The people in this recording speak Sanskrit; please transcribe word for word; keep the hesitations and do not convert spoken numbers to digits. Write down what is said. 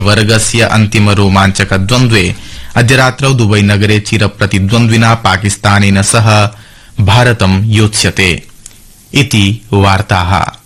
वर्गस्य अन्तिम रोमाञ्चक द्वन्द्वे अद्य रात्रौ दुबई नगरे चिरप्रतिद्वन्द्विना पाकिस्तानेन सह भारतं योत्स्यते इति वार्ताः।